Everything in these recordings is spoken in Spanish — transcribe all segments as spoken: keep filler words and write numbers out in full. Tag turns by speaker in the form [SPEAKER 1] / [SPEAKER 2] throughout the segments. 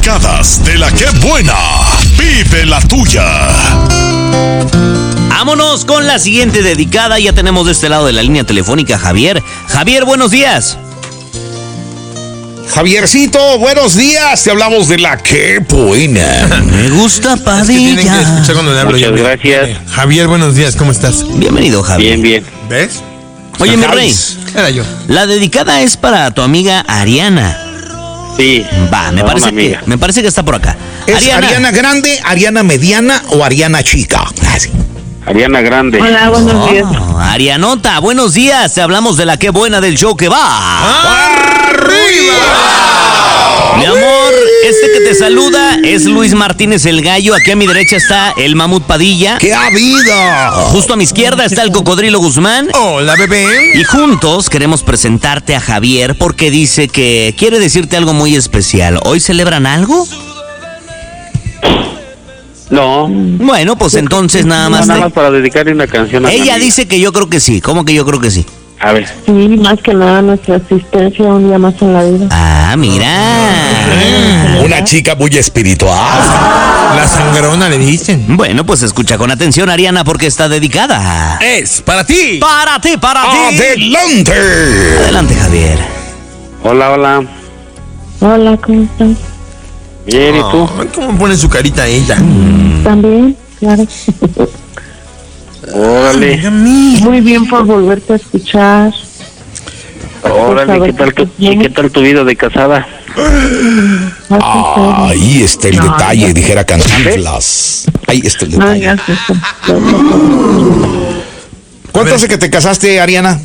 [SPEAKER 1] dedicadas de la que buena. Vive la tuya.
[SPEAKER 2] Vámonos con la siguiente dedicada. Ya tenemos de este lado de la línea telefónica a Javier. Javier, buenos días.
[SPEAKER 3] Javiercito, buenos días. Te hablamos de la que buena.
[SPEAKER 2] Me gusta Padilla.
[SPEAKER 4] Es que tienen que escuchar cuando le hablo.
[SPEAKER 5] Muchas
[SPEAKER 4] yo.
[SPEAKER 5] gracias.
[SPEAKER 4] Javier, buenos días, ¿cómo estás?
[SPEAKER 2] Bienvenido, Javier.
[SPEAKER 5] Bien, bien.
[SPEAKER 4] ¿Ves?
[SPEAKER 2] Oye, mi rey,
[SPEAKER 4] Era yo.
[SPEAKER 2] la dedicada es para tu amiga Ariana.
[SPEAKER 5] Sí.
[SPEAKER 2] Va, me
[SPEAKER 5] No,
[SPEAKER 2] parece
[SPEAKER 5] una
[SPEAKER 2] que
[SPEAKER 5] amiga.
[SPEAKER 2] me parece que está por acá.
[SPEAKER 3] ¿Es Ariana grande, Ariana mediana o Ariana chica? Así.
[SPEAKER 5] Ariana Grande.
[SPEAKER 6] Hola, buenos días.
[SPEAKER 2] Oh, Arianota, buenos días. Te hablamos de la que buena del show que va.
[SPEAKER 4] ¡Arriba!
[SPEAKER 2] Mi amor, este que te saluda es Luis Martínez el Gallo. Aquí a mi derecha está el Mamut Padilla.
[SPEAKER 3] ¡Qué ha habido!
[SPEAKER 2] Justo a mi izquierda está el Cocodrilo Guzmán.
[SPEAKER 4] Hola, bebé.
[SPEAKER 2] Y juntos queremos presentarte a Javier porque dice que quiere decirte algo muy especial. ¿Hoy celebran algo?
[SPEAKER 5] No.
[SPEAKER 2] Bueno, pues entonces nada más.
[SPEAKER 5] Nada
[SPEAKER 2] te-
[SPEAKER 5] más para dedicarle una canción a mi
[SPEAKER 2] Ella
[SPEAKER 5] amiga.
[SPEAKER 2] dice que yo creo que sí. ¿Cómo que yo creo que sí?
[SPEAKER 5] A ver.
[SPEAKER 6] Sí, más que nada nuestra asistencia un día más en la vida.
[SPEAKER 2] Ah, mira.
[SPEAKER 3] Una chica muy espiritual.
[SPEAKER 4] La sangrona le dicen.
[SPEAKER 2] Bueno, pues escucha con atención, Ariana, porque está dedicada.
[SPEAKER 4] Es para ti.
[SPEAKER 2] Para ti, para ti.
[SPEAKER 3] ¡Adelante!
[SPEAKER 2] Adelante, Javier.
[SPEAKER 5] Hola, hola.
[SPEAKER 6] Hola, ¿cómo estás?
[SPEAKER 5] Bien, ¿y tú?
[SPEAKER 4] Ay, ¿cómo pone su carita ella?
[SPEAKER 6] También, claro.
[SPEAKER 5] Órale.
[SPEAKER 6] Muy bien por volverte a escuchar.
[SPEAKER 5] Órale, ¿qué tal, tu, ¿y qué tal tu vida de casada?
[SPEAKER 3] Ahí está el
[SPEAKER 6] No,
[SPEAKER 3] detalle,
[SPEAKER 6] no.
[SPEAKER 3] dijera Cantinflas. Ahí está el
[SPEAKER 6] No
[SPEAKER 3] detalle.
[SPEAKER 6] digas eso.
[SPEAKER 3] ¿Cuánto hace que te casaste, Ariana?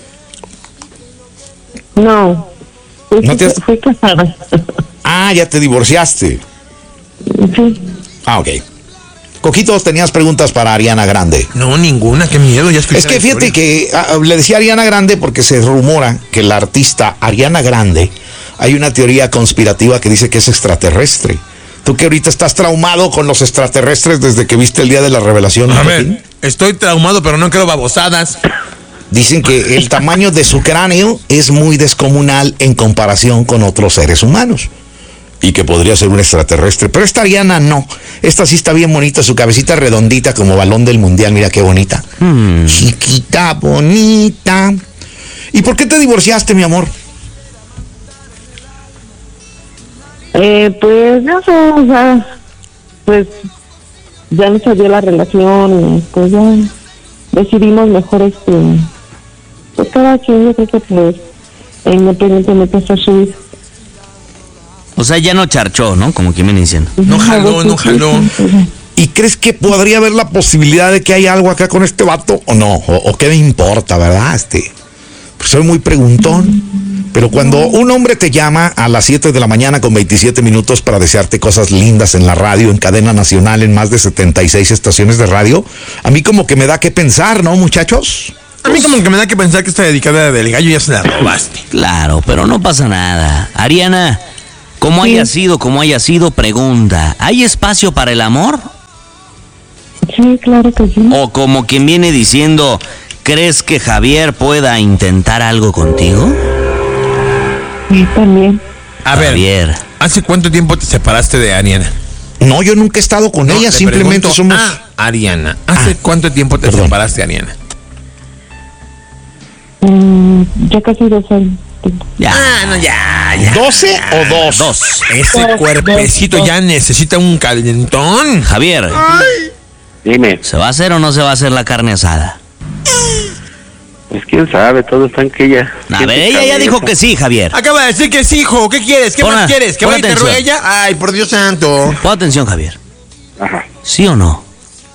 [SPEAKER 6] No. Fui,
[SPEAKER 3] ¿No te has-
[SPEAKER 6] fui casada.
[SPEAKER 3] Ah, ya te divorciaste.
[SPEAKER 6] Sí.
[SPEAKER 3] Ah, ok. Coquitos, tenías preguntas para Ariana Grande.
[SPEAKER 4] No, ninguna, qué miedo. Ya escuché
[SPEAKER 3] Es que
[SPEAKER 4] la
[SPEAKER 3] fíjate
[SPEAKER 4] historia.
[SPEAKER 3] que ah, le decía Ariana Grande porque se rumora que la artista Ariana Grande, hay una teoría conspirativa que dice que es extraterrestre. Tú que ahorita estás traumado con los extraterrestres desde que viste el día de la revelación.
[SPEAKER 4] A
[SPEAKER 3] Joaquín.
[SPEAKER 4] ver, estoy traumado, pero no creo babosadas.
[SPEAKER 3] Dicen que el tamaño de su cráneo es muy descomunal en comparación con otros seres humanos. Y que podría ser un extraterrestre. Pero esta Ariana no. Esta sí está bien bonita, su cabecita redondita como balón del mundial. Mira qué bonita.
[SPEAKER 2] Hmm.
[SPEAKER 3] Chiquita, bonita. ¿Y por qué te divorciaste, mi amor?
[SPEAKER 6] Eh, pues, no sé, o sea, pues ya no salió la relación y pues ya decidimos mejor este, pues cada quien yo creo que pues independientemente de su vida.
[SPEAKER 2] O sea, ya no charchó, ¿no? Como que me dicen.
[SPEAKER 4] No jaló, no jaló.
[SPEAKER 3] ¿Y crees que podría haber la posibilidad de que haya algo acá con este vato o no? ¿O, o qué me importa, verdad? Este, pues soy muy preguntón. Pero cuando un hombre te llama a las siete de la mañana con veintisiete minutos para desearte cosas lindas en la radio, en cadena nacional, en más de setenta y seis estaciones de radio, a mí como que me da que pensar, ¿no, muchachos?
[SPEAKER 4] A mí como que me da que pensar que esta dedicada del gallo ya se la robaste.
[SPEAKER 2] Claro, pero no pasa nada. Ariana, como haya sido, como haya sido, pregunta, ¿hay espacio para el amor?
[SPEAKER 6] Sí, claro que sí.
[SPEAKER 2] O como quien viene diciendo, ¿crees que Javier pueda intentar algo contigo?
[SPEAKER 6] Sí, también.
[SPEAKER 4] A ver,
[SPEAKER 2] Javier.
[SPEAKER 4] ¿hace cuánto tiempo te separaste de Ariana?
[SPEAKER 3] No, yo nunca he estado con
[SPEAKER 4] No,
[SPEAKER 3] ella,
[SPEAKER 4] le
[SPEAKER 3] simplemente
[SPEAKER 4] pregunto
[SPEAKER 3] somos...
[SPEAKER 4] a Ariana, ¿hace
[SPEAKER 3] Ah,
[SPEAKER 4] cuánto tiempo te
[SPEAKER 3] perdón.
[SPEAKER 4] separaste de Ariana?
[SPEAKER 6] Mm, ya casi dos años.
[SPEAKER 2] Ya.
[SPEAKER 4] Ah, no, ya, ya.
[SPEAKER 3] ¿doce o dos?
[SPEAKER 2] Dos.
[SPEAKER 4] Ese
[SPEAKER 6] Dos,
[SPEAKER 4] cuerpecito
[SPEAKER 6] dos,
[SPEAKER 4] ya necesita un calentón.
[SPEAKER 2] Javier,
[SPEAKER 5] Dime.
[SPEAKER 2] ¿se va a hacer o no se va a hacer la carne asada?
[SPEAKER 5] Pues quién sabe, todo está en que ella.
[SPEAKER 2] A ver, ella ya dijo que sí, Javier.
[SPEAKER 4] Acaba de decir que sí, hijo. ¿Qué quieres? ¿Qué
[SPEAKER 2] Pon
[SPEAKER 4] más
[SPEAKER 2] a-
[SPEAKER 4] quieres? ¿Que
[SPEAKER 2] pon
[SPEAKER 4] vaya y te
[SPEAKER 2] atención.
[SPEAKER 4] ruegue ella? Ay, por Dios santo.
[SPEAKER 2] Pon atención, Javier.
[SPEAKER 5] Ajá.
[SPEAKER 2] ¿Sí o no?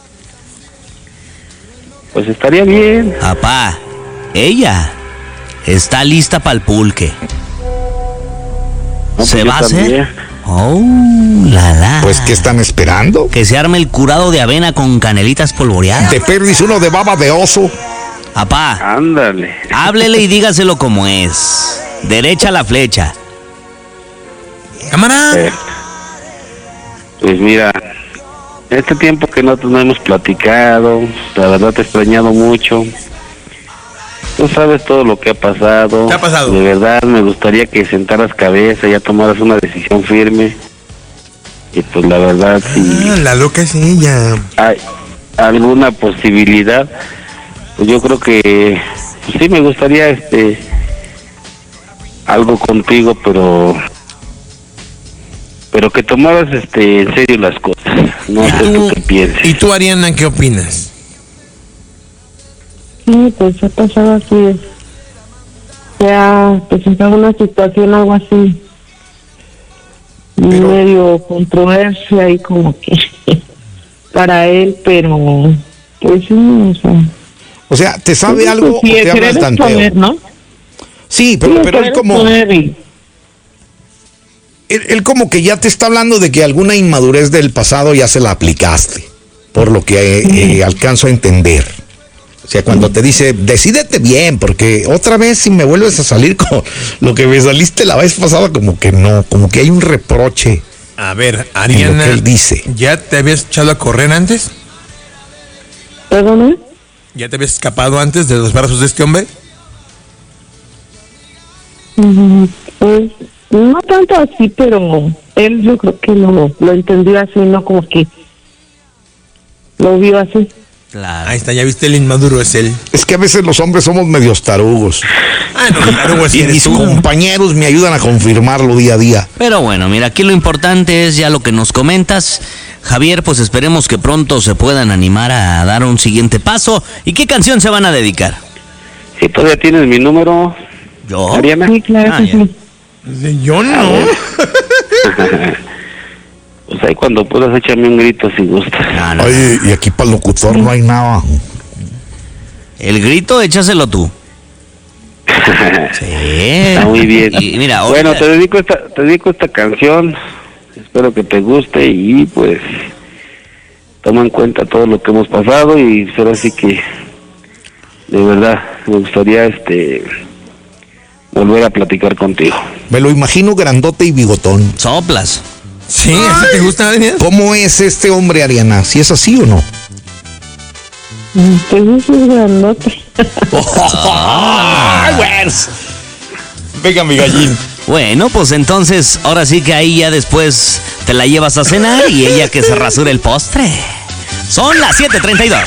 [SPEAKER 5] Pues estaría bien.
[SPEAKER 2] Papá, ella está lista para el pulque.
[SPEAKER 5] No, pues
[SPEAKER 2] ¿Se
[SPEAKER 5] yo
[SPEAKER 2] va a hacer?
[SPEAKER 5] también.
[SPEAKER 2] Oh, la la.
[SPEAKER 3] Pues, ¿qué están esperando?
[SPEAKER 2] Que se arme el curado de avena con canelitas polvoreadas.
[SPEAKER 3] Te perdis uno de baba de oso.
[SPEAKER 2] Papá,
[SPEAKER 5] Ándale.
[SPEAKER 2] háblele y dígaselo como es. Derecha la flecha.
[SPEAKER 4] Cámara.
[SPEAKER 5] Eh, Pues mira, este tiempo que no, no hemos platicado, la verdad te he extrañado mucho. Tú sabes todo lo que ha pasado.
[SPEAKER 4] ¿Qué ha pasado?
[SPEAKER 5] De verdad me gustaría que sentaras cabeza y ya tomaras una decisión firme. Y pues la verdad, si
[SPEAKER 4] Ah, la loca es ella.
[SPEAKER 5] hay alguna posibilidad, pues yo creo que pues sí me gustaría este algo contigo, pero pero que tomaras este en serio las cosas. No
[SPEAKER 4] ¿Y
[SPEAKER 5] sé tú
[SPEAKER 4] tú,
[SPEAKER 5] qué pienses.
[SPEAKER 4] ¿Y tú, Ariana, qué opinas?
[SPEAKER 6] Sí, pues ha pasado así. Se ha presentado una situación, algo así,
[SPEAKER 3] Pero-
[SPEAKER 6] medio controversia y como que para él, pero pues sí, o sea.
[SPEAKER 3] O sea, ¿te sabe
[SPEAKER 6] pues,
[SPEAKER 3] algo o
[SPEAKER 6] sí,
[SPEAKER 3] te habla
[SPEAKER 6] querer
[SPEAKER 3] el tanteo?
[SPEAKER 6] exponer, ¿no?
[SPEAKER 3] Sí, pero,
[SPEAKER 6] Sí,
[SPEAKER 3] pero él
[SPEAKER 6] querer
[SPEAKER 3] como,
[SPEAKER 6] exponer y-
[SPEAKER 3] él, él como que ya te está hablando de que alguna inmadurez del pasado ya se la aplicaste, por lo que eh, eh, alcanzo a entender. O sea, cuando te dice, decídete bien, porque otra vez si me vuelves a salir con lo que me saliste la vez pasada, como que no, como que hay un reproche.
[SPEAKER 4] A ver,
[SPEAKER 3] En lo
[SPEAKER 4] Ariana,
[SPEAKER 3] que él dice.
[SPEAKER 4] ¿ya te habías echado a correr antes?
[SPEAKER 6] ¿Perdón?
[SPEAKER 4] ¿Ya te habías escapado antes de los brazos de este hombre?
[SPEAKER 6] Mm, Pues no tanto así, pero él yo creo que lo, lo entendió así, no como que lo vio así.
[SPEAKER 2] Claro.
[SPEAKER 4] Ahí está, ya viste, el inmaduro es él.
[SPEAKER 3] Es que a veces los hombres somos medios tarugos.
[SPEAKER 4] Ah, no, claro, pues
[SPEAKER 3] Y
[SPEAKER 4] eres
[SPEAKER 3] mis
[SPEAKER 4] tú.
[SPEAKER 3] compañeros me ayudan a confirmarlo día a día.
[SPEAKER 2] Pero bueno, mira, aquí lo importante es ya lo que nos comentas. Javier, pues esperemos que pronto se puedan animar a dar un siguiente paso. ¿Y qué canción se van a dedicar?
[SPEAKER 5] Si todavía tienes mi número,
[SPEAKER 2] ¿Yo?
[SPEAKER 5] Ariana.
[SPEAKER 6] Sí, claro
[SPEAKER 2] Ah,
[SPEAKER 6] que
[SPEAKER 2] ya.
[SPEAKER 6] sí.
[SPEAKER 4] Yo no.
[SPEAKER 5] Pues ahí cuando puedas échame un grito si gustas.
[SPEAKER 2] No, no.
[SPEAKER 3] Oye, y aquí para el locutor no hay nada.
[SPEAKER 2] El grito, échaselo tú. Sí.
[SPEAKER 5] Está muy bien.
[SPEAKER 2] Y mira,
[SPEAKER 5] bueno,
[SPEAKER 2] ahorita-
[SPEAKER 5] te dedico esta, te dedico esta canción. Espero que te guste y pues toma en cuenta todo lo que hemos pasado y ahora sí que de verdad me gustaría este volver a platicar contigo.
[SPEAKER 3] Me lo imagino grandote y bigotón.
[SPEAKER 2] soplas.
[SPEAKER 4] Sí, ¿así te gusta, Ariana?
[SPEAKER 3] ¿Cómo es este hombre, Ariana? ¿Si es así o no?
[SPEAKER 6] Mm, Pues eso es grandote.
[SPEAKER 3] ¡Ay, bueno! Venga, mi gallín.
[SPEAKER 2] Bueno, pues entonces, ahora sí que ahí ya después te la llevas a cenar y ella que se rasure el postre. Son las siete treinta y dos.